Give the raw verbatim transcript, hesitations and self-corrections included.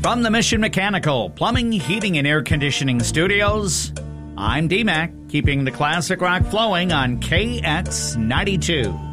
From the Mission Mechanical Plumbing, Heating, and Air Conditioning Studios, I'm D-Mac, keeping the classic rock flowing on K X ninety-two.